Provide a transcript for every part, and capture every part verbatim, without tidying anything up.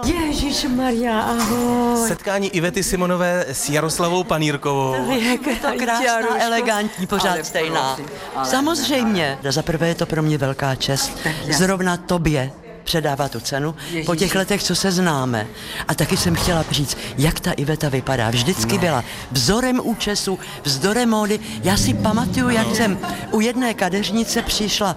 Ježíš Maria, ahoj. Setkání Ivety Simonové s Jaroslavou Panýrkovou. Je to Krásná, elegantní, pořád ale stejná. Prosím, ale Samozřejmě. Za prvé je to pro mě velká čest. Zrovna tobě předává tu cenu Ježíši. Po těch letech, co se známe. A taky jsem chtěla říct, jak ta Iveta vypadá. Vždycky no. byla vzorem účesu, vzdorem módy. Já si pamatuju, jak no. jsem u jedné kadeřnice přišla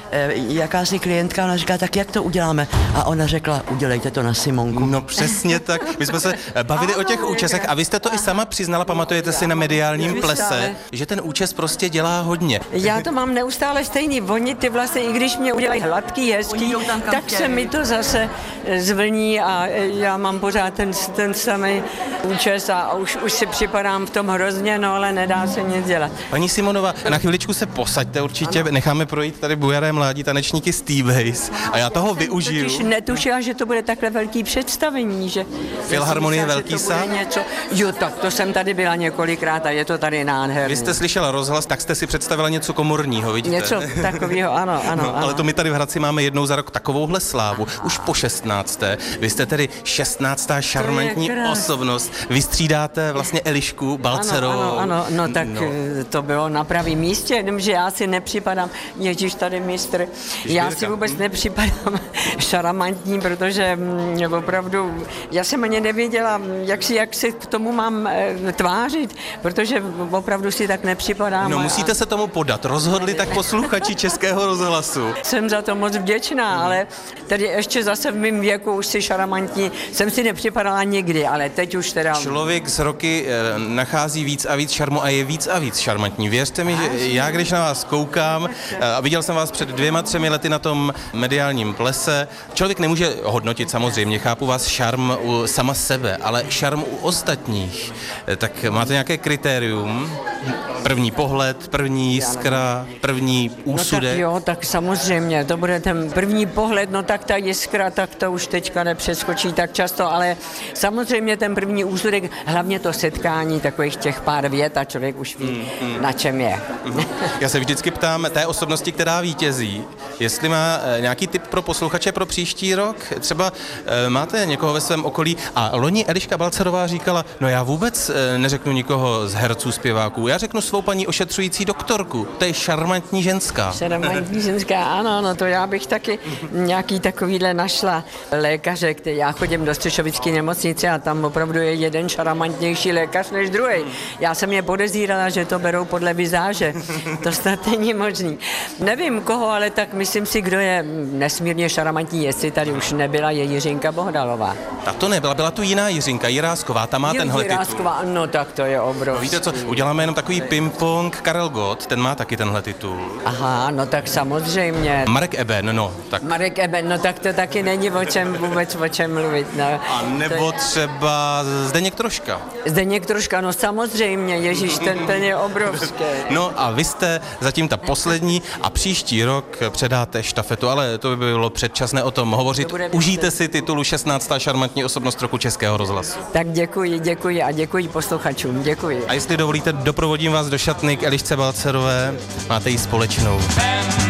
jakási klientka, ona říká, tak jak to uděláme? A ona řekla, udělejte to na Simonku. No přesně tak. My jsme se bavili o těch účesech a vy jste to i sama přiznala, pamatujete si na mediálním plese, že ten účes prostě dělá hodně. Já to mám neustále stejný. Oni ty vlastně, i když mě udělají hladký, hezký, tak se mi to zase zvlní a já mám pořád ten, ten samý účes a už, už si připadám v tom hrozně, no ale nedá se nic dělat. Paní Simonová, na chviličku se posaďte určitě, ano. Necháme projít tady bujaré mládí tanečníky Steve Hayes a já toho využiju. Totiž netušila, že to bude takhle velký představení, že... Filharmonie Velký sál? Něco... Jo, tak to jsem tady byla několikrát a je to tady nádherný. Vy jste slyšela rozhlas, tak jste si představila něco komorního, vidíte? Něco takového, ano, ano, no, ano. Ale to my tady v Hradci máme jednou za rok takovouhle slávu, už po šestnácté. Vy jste tedy šestnáctá šarmantní osobnost. Vystřídáte vlastně Elišku Balcerovou. Ano, ano, ano, no tak no. To bylo na pravém místě, jenomže já si nepřipadám, ježíš tady mistr, já si vůbec nepřipadám šarmantní, protože m, opravdu, já jsem ani nevěděla, jak si, jak si k tomu mám e, tvářit, protože opravdu si tak nepřipadám. No musíte a... se tomu podat, rozhodli tak posluchači Českého rozhlasu. Jsem za to moc vděčná, hmm. ale tady ještě zase v mém věku už si šarmantní, jsem si nepřipadala nikdy, ale teď už teda... Člověk z roky e, nachází víc a víc šarmu a je víc a víc šarmantní. Věřte mi, že já když na vás koukám, a viděl jsem vás před dvěma, třemi lety na tom mediálním plese, člověk nemůže hodnotit samozřejmě, chápu vás šarm u sama sebe, ale šarm u ostatních. Tak máte nějaké kritérium? První pohled, první jiskra, první úsudek? No tak jo, tak samozřejmě, to bude ten první pohled, no tak ta jiskra, tak to už teďka nepřeskočí tak často, ale samozřejmě ten první úsudek, hlavně to setkání takových těch pár vět a člověk už ví, mm, mm. na čem je. Mm. Já se vždycky ptám té osobnosti, která vítězí, jestli má nějaký tip pro posluchače pro příští rok, třeba e, máte někoho ve svém okolí a loni Eliška Balcerová říkala, no já vůbec e, neřeknu nikoho z herců, zpěváků, já řeknu svou paní ošetřující doktorku, to je šarmantní ženská. Šarmantní ženská, ano, no to já bych taky nějaký takovýhle našla lékaře, který já chodím do Střešovické nemocnice a tam opravdu je jeden šarmantnější lékař než druhý. Já jsem je podezírala, že to berou podle vizáže, to snad není možný. Nevím koho, ale tak myslím si, kdo je nesmírně šarmantní, jestli tady už nebyla, je Jiřinka Bohdalová. A to nebyla, byla tu jiná Jiřinka, Jirásková, ta má tenhle titul. Jirásková, no tak to je obrovský. No víte co, uděláme jenom takový ping-pong, Karel Gott, ten má taky tenhle titul. Aha, no tak samozřejmě. Marek Eben, no tak. Marek Eben, no tak to taky není o čem vůbec o čem mluvit. No. A nebo je... třeba Zdeněk Troška. Zdeněk Troška, no samozřejmě, ježíš, ten, ten je obrovský. No a vy jste zatím ta poslední a příští rok předáte štafetu, ale to by bylo předčasné o tom hovořit. Užijte si titulu šestnáctá šarmantní osobnost roku Českého rozhlasu. Tak děkuji, děkuji a děkuji posluchačům, děkuji. A jestli dovolíte, doprovodím vás do šatny k Elišce Balcerové, máte ji společnou.